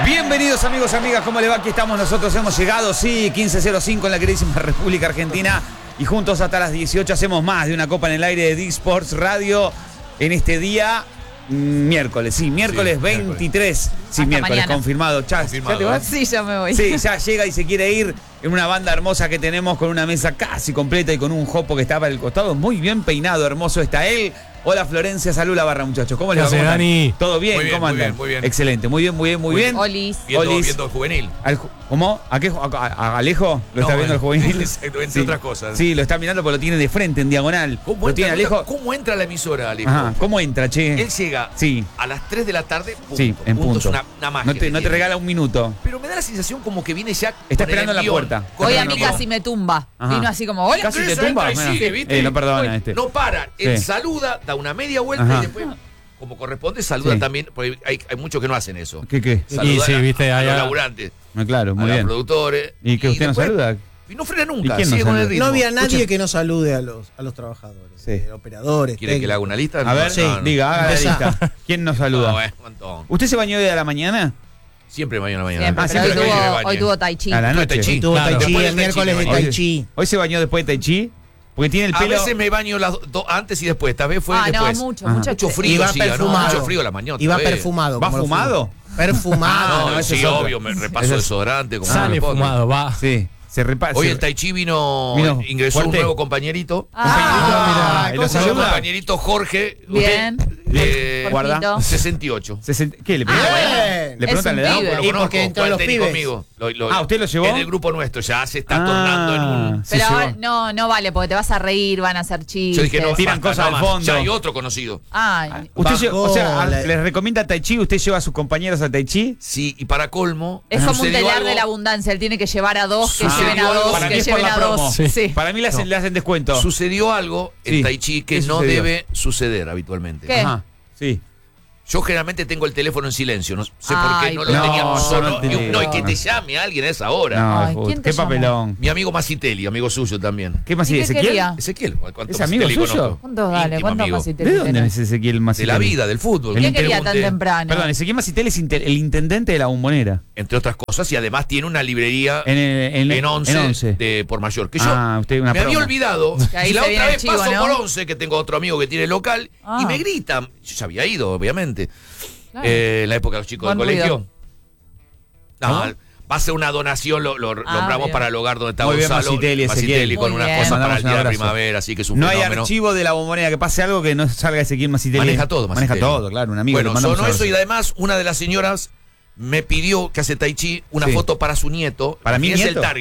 Bienvenidos amigos y amigas, ¿cómo le va? Aquí estamos nosotros, hemos llegado, sí, 15:05 en la queridísima República Argentina y juntos hasta las 18 hacemos más de una copa en el aire de D-Sports Radio en este día miércoles, sí, miércoles 23, sí, hasta miércoles, mañana. confirmado. ¿Ya te vas? Sí, ya me voy. Sí, ya llega y se quiere ir en una banda hermosa que tenemos con una mesa casi completa y con un jopo que está para el costado, muy bien peinado, hermoso está él. Hola Florencia, salud la barra muchachos, ¿cómo les va? Dani? ¿Todo bien? Muy bien, ¿Cómo muy andan? bien, muy bien. Excelente, muy bien. Olis. Olis. Viendo el juvenil. ¿Cómo? ¿A Alejo? ¿Lo está viendo el juvenil? Entre otras cosas. Sí, lo está mirando porque lo tiene de frente, en diagonal. ¿Cómo Lo tiene Alejo. ¿Cómo entra a la emisora, Alejo? Ajá, ¿cómo entra, che? Él llega Sí. a las 3 de la tarde, punto. Sí, en punto. Es una magia. No te regala un minuto. Pero me da la sensación como que viene ya. Está con el esperando en la envión, puerta. con Hoy el a mí envión. casi me tumba. Ajá. Vino así como, hola. Casi te Entra tumba. y sigue, ¿viste? No perdona este. No para. Él Sí. saluda, da una media vuelta Ajá. y después, como corresponde, saluda Sí. también. Porque hay muchos que no hacen eso. ¿Qué? Saluda sí, viste, a los allá- laburantes, No, claro, a muy los bien. productores. ¿Y que usted no después- saluda? Y no frena ¿Y nunca, quién no sigue con el saluda? ritmo. No había nadie Escucha. que no salude a los trabajadores, Sí. operadores. ¿Quiere que le haga una lista? A ver, Sí. diga, haga la Empezá. lista. ¿Quién nos saluda? No, un montón. ¿Usted se bañó hoy a la mañana? Siempre mañana. Siempre, Ah, pero siempre hoy me tuvo, bañé. hoy tuvo Tai Chi. A la Tuve noche. Tai Chi. Tuvo Claro. Tai Chi, Después del el Tai Chi miércoles me de bañé. Tai Chi. Hoy se bañó después de Tai Chi. Porque tiene el A pelo. veces me baño antes y después. Esta vez fue Ah, no, después. mucho Mucho frío, Iba hacía, ¿no? perfumado. Mucho frío a la mañana. Iba otra vez. perfumado. ¿Va como el fumado? fútbol. Perfumado. No, ese sí, es otro. obvio, me repaso Ese es- desodorante. Como Sale corresponde. fumado, va. Sí, se repasa. Hoy el Tai Chi ingresó fuerte. un nuevo compañerito. Ah, Mirá, ¿cómo lo se Nuevo saluda. compañerito Jorge. bien. Guarda. Jorgito. 68. ¿Qué le Ah, pregunta? bueno. ¿Le preguntan la Es un edad? pibe. Lo Y conozco, porque entró fue los técnico pibes. conmigo. ¿Usted lo llevó? En el grupo nuestro, ya se está Ah, tornando en un... se Pero llevó. no vale, porque te vas a reír, van a hacer chistes. Yo dije, no, Tiran basta, cosas no al más. fondo. Ya hay otro conocido. Ay, ¿Usted Bajó o sea, la- les recomienda Tai Chi? ¿Usted lleva a sus compañeros a Tai Chi? Sí, y para colmo... es como un sucedió telar algo- de la abundancia. Él tiene que llevar a dos, que Sucedió lleven a algo- dos, Para mí que es por lleven la a dos. promo. Sí. Para mí le hacen descuento. Sucedió algo en Sí. Tai Chi que ¿Qué no sucedió? debe suceder habitualmente. ¿Qué? Ajá, sí. Yo generalmente tengo el teléfono en silencio, no sé por Ay, qué no lo pero- tenía No, solo. no te digo. No, y que te llame alguien a esa hora. No, Ay, puta, ¿quién te qué llamó? papelón. Mi amigo Macitelli, amigo suyo también. ¿Qué más ¿Y sigue? qué ¿Ezequiel? quería? Ezequiel, ¿cuánto ¿Es amigo Macitelli suyo? conozco? ¿Cuántos dale? Íntimo ¿Cuántos amigo. Macitelli ¿De dónde tenés? es Ezequiel De Macitelli? la vida, del fútbol. ¿Qué Le quería tan pregunté. temprano? Perdón, Ezequiel Macitelli es el intendente de la Bombonera. Entre otras cosas, y además tiene una librería En 11 de por mayor. Que yo usted una me había promo. olvidado. Que ahí Y la se otra viene el vez chivo, paso ¿no? por 11, que tengo otro amigo que tiene local, Ah. y me gritan. Yo ya había ido, obviamente. Claro. En la época de los chicos Buen del colegio. ruido. No, ¿Cómo? va a ser una donación, lo nombramos bien. para el hogar donde está Muy bien, Gonzalo. Macitelli, Ezequiel. con Muy unas bien. cosas para Mandamos el un día de la abrazo. primavera, así que es un No hay fenómeno. archivo de la Bombonera que pase algo que no salga Ezequiel Macitelli. Maneja todo, Maneja Macitelli. todo, claro, un amigo. Bueno, le mandamos sonó un eso y abrazo. además una de las señoras me pidió que hace Tai Chi una Sí. foto para su nieto. ¿Para mi Fíjese nieto? el target.